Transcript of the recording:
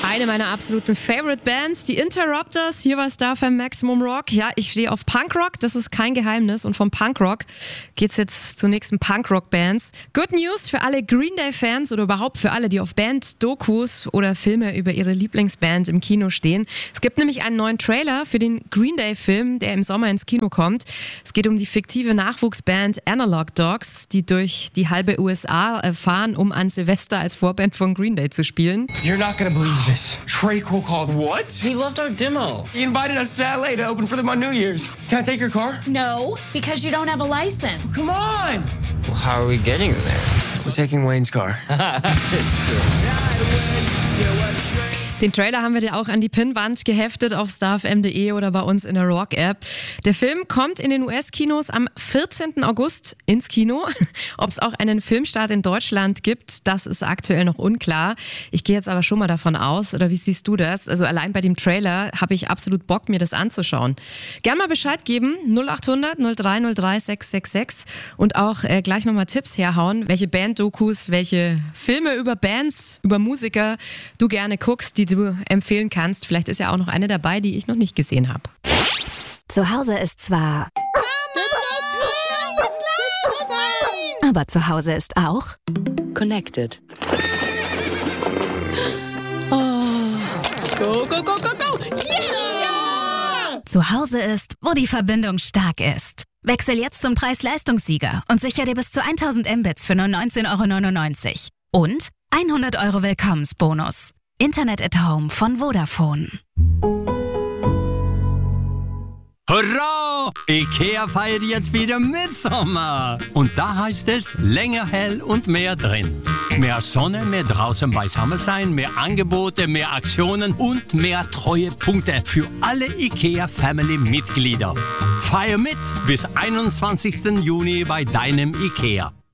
Eine meiner absoluten Favorite Bands, die Interrupters, hier bei Star FM Maximum Rock. Ja, ich stehe auf Punkrock, das ist kein Geheimnis. Und vom Punkrock geht's jetzt zu nächsten Punkrock-Bands. Good News für alle Green Day-Fans oder überhaupt für alle, die auf Band-Dokus oder Filme über ihre Lieblingsband im Kino stehen. Es gibt nämlich einen neuen Trailer für den Green Day-Film, der im Sommer ins Kino kommt. Es geht um die fiktive Nachwuchsband Analog Dogs, die durch die halbe USA fahren, um an Silvester als Vorband von Green Day zu spielen. You're not gonna believe this. Trey Cole called what? He loved our demo. He invited us to LA to open for them on New Year's. Can I take your car? No, because you don't have a license. Come on! Well, how are we getting there? We're taking Wayne's car. Den Trailer haben wir dir auch an die Pinnwand geheftet auf starfm.de oder bei uns in der Rock-App. Der Film kommt in den US-Kinos am 14. August ins Kino. Ob es auch einen Filmstart in Deutschland gibt, das ist aktuell noch unklar. Ich gehe jetzt aber schon mal davon aus, oder wie siehst du das? Also allein bei dem Trailer habe ich absolut Bock, mir das anzuschauen. Gern mal Bescheid geben, 0800 0303 666 und auch gleich nochmal Tipps herhauen, welche Band-Dokus, welche Filme über Bands, über Musiker du gerne guckst, die du empfehlen kannst. Vielleicht ist ja auch noch eine dabei, die ich noch nicht gesehen habe. Zu Hause ist zwar... Aber zu Hause ist auch... Connected. Go, go, go, go, go! Yeah! Zu Hause ist, wo die Verbindung stark ist. Wechsel jetzt zum Preis-Leistungssieger und sicher dir bis zu 1000 Mbits für nur 19,99 € und 100 € Willkommensbonus. Internet at Home von Vodafone. Hurra! IKEA feiert jetzt wieder Mitsommer. Und da heißt es länger hell und mehr drin. Mehr Sonne, mehr draußen beisammen sein, mehr Angebote, mehr Aktionen und mehr Treuepunkte für alle IKEA-Family-Mitglieder. Feier mit bis 21. Juni bei deinem IKEA.